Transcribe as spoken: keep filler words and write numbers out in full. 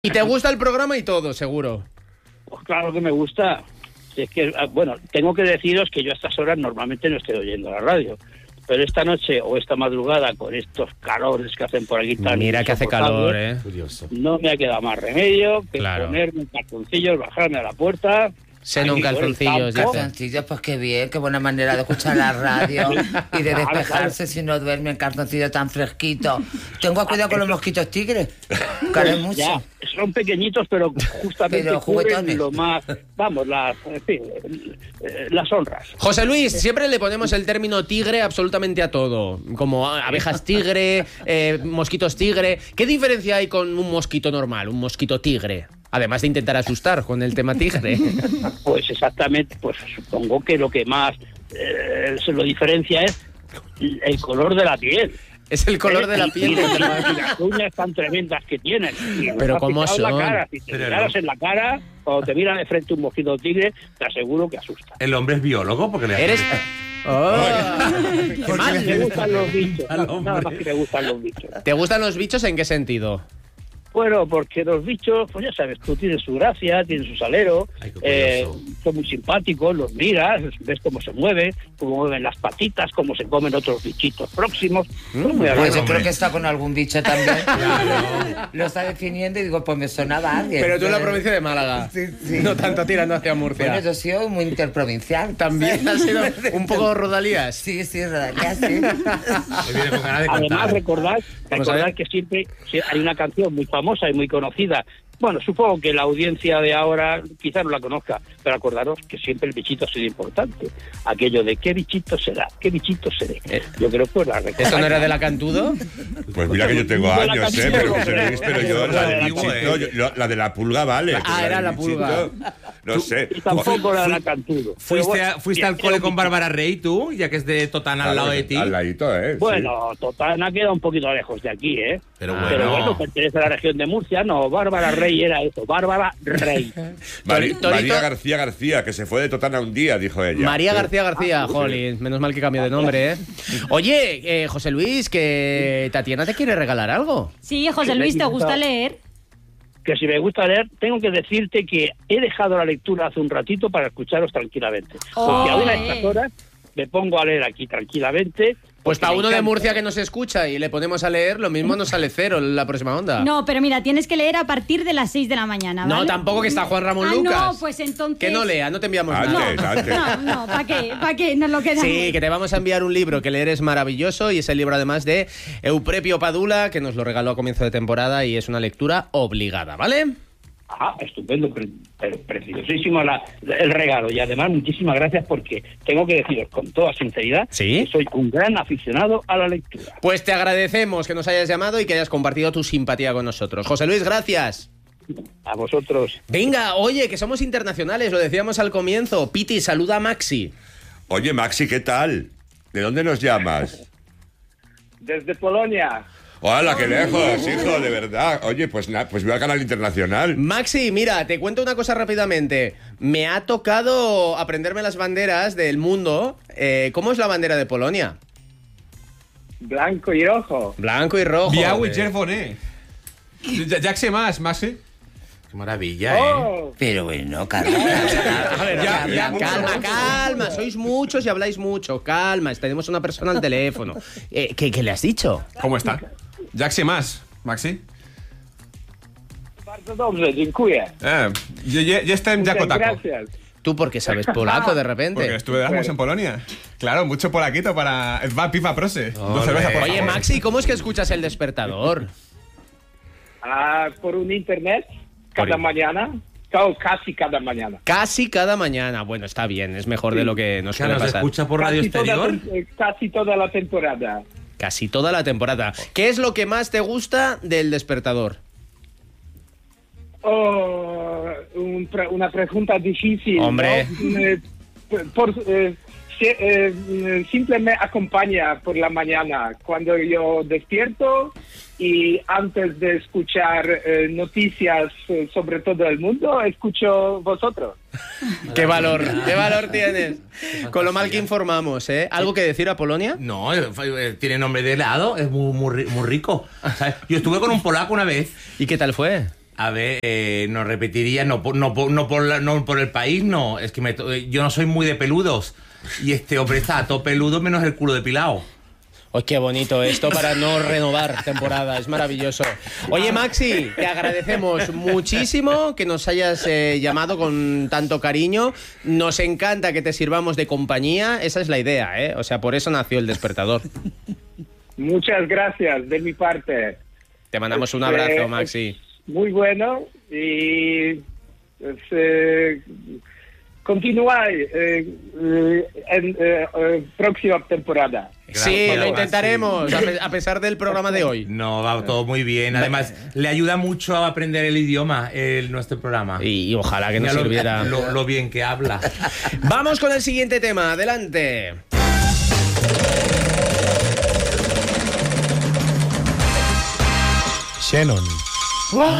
Y te gusta el programa y todo, seguro. Pues claro que me gusta. Es que, bueno, tengo que deciros que yo a estas horas normalmente no estoy oyendo la radio. Pero esta noche o esta madrugada, con estos calores que hacen por aquí tan... Mira que hace calor, ¿eh? Curioso. No me ha quedado más remedio que Claro. ponerme un calzoncillo, bajarme a la puerta... Seno en calzoncillos, dice. Calzoncillos, pues qué bien, qué buena manera de escuchar la radio y de despejarse si no duerme en calzoncillos tan fresquito. Tengo cuidado con los mosquitos tigres, caen mucho. Ya, son pequeñitos, pero justamente Pero cubren juguetones. lo más... Vamos, las, en fin, eh, las honras. José Luis, siempre le ponemos el término tigre absolutamente a todo. Como abejas tigre, eh, mosquitos tigre. ¿Qué diferencia hay con un mosquito normal, un mosquito tigre? Además de intentar asustar con el tema tigre. Pues exactamente, pues supongo que lo que más eh, se lo diferencia es el color de la piel. Es el color de la Y- piel. y, y las uñas tan tremendas que tienen. Y Pero has ¿cómo fijado en son? La cara. Si te Pero miras no. en la cara, cuando te mira de frente un mosquito tigre, te aseguro que asusta. El hombre es biólogo porque le hace- Eres... Oh, ¿qué más? Me gustan los bichos, Al no, nada hombre. más que me gustan los bichos. ¿Te gustan los bichos en qué sentido? Bueno, porque los bichos, pues ya sabes, tú tienes su gracia, tienes su salero, Ay, qué eh, curioso. son muy simpáticos, los miras, ves cómo se mueven, cómo mueven las patitas, cómo se comen otros bichitos próximos. Son muy Pues yo agradables. creo que está con algún bicho también. Lo está definiendo y digo, pues me sonaba a alguien. Pero tú en la provincia de Málaga. Sí, sí. No tanto tirando hacia Bueno, Murcia. yo he sido muy interprovincial. También ha sido un poco rodalías. Sí, sí, Rodalías, sí. Me viene con ganas de Además, cantar. recordad, Vamos a recordad ver. que siempre sí, hay una canción muy famosa y muy conocida. Bueno, supongo que la audiencia de ahora quizás no la conozca, pero acordaros que siempre el bichito ha sido importante. Aquello de ¿qué bichito será? ¿Qué bichito seré? Eh, Yo creo que la recordáis. ¿Eso no era de la Cantudo? Pues mira que yo tengo Yo la años, canción ¿eh? Pero, no José creo. Luis, pero yo la del Antiguo, bichito, ¿eh? yo- yo- la de la pulga vale. Ah, pero era del la pulga. bichito, No sé. Y tampoco la de la Cantudo. Pero ¿Fuiste, bueno, a- fuiste bien, al cole era con un Bárbara Rey tú, ya que es de Totana al lado de ti? Al ladito, ¿eh? Sí. Bueno, Totana queda un poquito lejos de aquí, ¿eh? Pero Pero bueno. bueno, pertenece a la región de Murcia. No, Bárbara Rey era eso, Bárbara Rey. Mari- Torito- María García García, que se fue de Totana un día, dijo ella. María Sí. García García, Ah, jolín, menos mal que cambió de nombre, ¿eh? Oye, eh, José Luis, que Tatiana te quiere regalar algo. Sí, José Luis, ¿te gusta leer? Que si me gusta leer, tengo que decirte que he dejado la lectura hace un ratito para escucharos tranquilamente. Porque Oh, ahora a eh. estas horas me pongo a leer aquí tranquilamente. Pues porque para me uno de encanta. Murcia que nos escucha y le ponemos a leer, lo mismo nos sale cero en la próxima onda. No, pero mira, tienes que leer a partir de las seis de la mañana, ¿vale? No, tampoco, que está Juan Ramón Ah, Lucas. no, pues entonces... Que no lea, no te enviamos Antes, nada. antes. No, no, ¿para qué? ¿Para qué? Nos lo quedamos. Sí, que te vamos a enviar un libro que leer es maravilloso y es el libro además de Euprepio Padula, que nos lo regaló a comienzo de temporada y es una lectura obligada, ¿vale? Ah, estupendo, pre- pre- preciosísimo la- el regalo. Y además, muchísimas gracias porque tengo que deciros con toda sinceridad ¿Sí? que soy un gran aficionado a la lectura. Pues te agradecemos que nos hayas llamado y que hayas compartido tu simpatía con nosotros. José Luis, gracias. A vosotros. Venga, oye, que somos internacionales, lo decíamos al comienzo. Piti, saluda a Maxi. Oye, Maxi, ¿qué tal? ¿De dónde nos llamas? Desde Polonia. ¡Hola, qué lejos, hijo, de verdad! Oye, pues nada, pues voy al canal internacional. Maxi, mira, te cuento una cosa rápidamente. Me ha tocado aprenderme las banderas del mundo. Eh, ¿Cómo es la bandera de Polonia? Blanco y rojo. Blanco y rojo. Biały Eh, czerwony. Ja- Jak się masz, Maxi? Qué maravilla, ¿eh? Pero bueno, Carlos. A ver, Ya, calma, ya, calma, mucho, calma. Sois muchos y habláis mucho. Calma, tenemos una persona al teléfono. Eh, ¿qué, qué le has dicho? ¿Cómo está? Jak się masz, Maxi? Bardzo dobrze, dziękuję. Eh, je- je- jestem jako tako. Gracias. ¿Tú por qué sabes polaco de Porque repente? estuve de Erasmus en Polonia. Claro, mucho polaquito para... Va, pipa, prose. Dos cervezas, por Oye, favor. Maxi, ¿cómo es que escuchas el despertador? Ah, por un internet, Por cada in- mañana, o casi cada mañana. Casi cada mañana. Bueno, está bien, es mejor de lo que nos Que suele nos pasar. escucha por Radio Casi toda, Exterior. eh, casi toda la temporada. Casi toda la temporada. ¿Qué es lo que más te gusta del despertador? Oh, un pre- una pregunta difícil. Hombre. ¿no? Eh, por, eh, si- eh, siempre me acompaña por la mañana cuando yo despierto y antes de escuchar eh, noticias eh, sobre todo el mundo, escucho vosotros. ¿Qué valor? ¿Qué valor tienes? Con lo mal que informamos, ¿eh? ¿Algo que decir a Polonia? No, eh, eh, tiene nombre de helado, es muy, muy, ri- muy rico. ¿Sabes? Yo estuve con un polaco una vez. ¿Y qué tal fue? A ver, eh, no repetiría, no por, no, por, no, por la- no por el país, no. Es que me to- yo no soy muy de peludos. Y este hombre está a todo peludo menos el culo depilado. ¡Ay, qué bonito esto para no renovar temporada! Es maravilloso. Oye, Maxi, te agradecemos muchísimo que nos hayas eh, llamado con tanto cariño. Nos encanta que te sirvamos de compañía. Esa es la idea, ¿eh? O sea, por eso nació El Despertador. Muchas gracias de mi parte. Te mandamos un Eh, abrazo, Maxi. Muy bueno y pues, eh, continuáis eh, eh, en eh, eh, próxima temporada. Sí, Gracias, lo intentaremos, a pe- a pesar del programa de hoy. No, va todo muy bien. Además, le ayuda mucho a aprender el idioma, el, nuestro programa. Y, y ojalá que nos Mira lo- sirviera. Lo, lo bien que habla. Vamos con el siguiente tema. Adelante. Shannon.